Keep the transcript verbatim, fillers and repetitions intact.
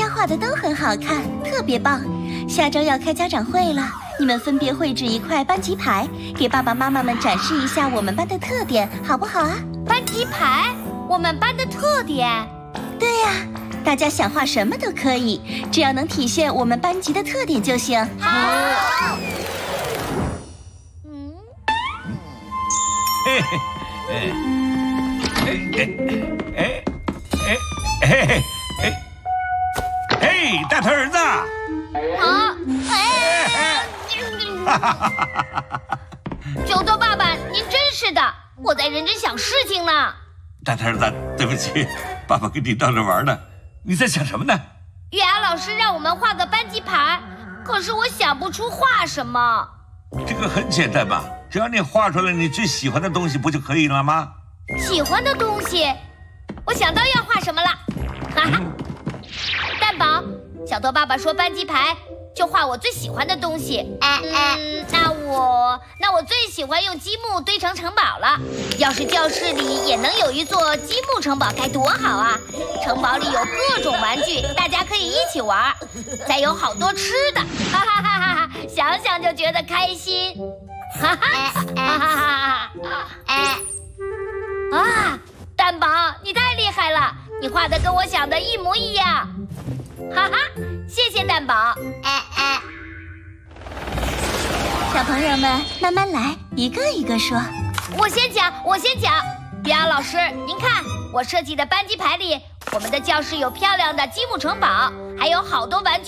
家画的都很好看，特别棒。下周要开家长会了，你们分别绘制一块班级牌，给爸爸妈妈们展示一下我们班的特点，好不好啊？ 班级牌，我们班的特点。 对呀，大家想画什么都可以，只要能体现我们班级的特点就行。 好。 嗯。嘿嘿，哎哎哎哎哎哎哎，大头儿子。 啊！哎！ 哈哈哈哈哈！ 九头爸爸，您真是的，我在认真想事情呢。 大头儿子，对不起，爸爸跟你闹着玩呢。你在想什么呢？ 月牙老师让我们画个班级牌，可是我想不出画什么。 这个很简单嘛，只要你画出来你最喜欢的东西，不就可以了吗？ 喜欢的东西，我想到要画什么了。哈哈，蛋宝，小头爸爸说班级牌就画我最喜欢的东西。嗯，那我那我最喜欢用积木堆成城堡了。要是教室里也能有一座积木城堡，该多好啊！城堡里有各种玩具，大家可以一起玩，再有好多吃的，哈哈哈哈哈！想想就觉得开心，哈哈哈哈哈哈！啊，蛋宝，你太厉害了，你画的跟我想的一模一样，哈哈！谢谢蛋宝。哎哎， 小朋友们慢慢来，一个一个说。 我先讲，我先讲。月牙老师，您看我设计的班级牌里，我们的教室有漂亮的积木城堡，还有好多玩具。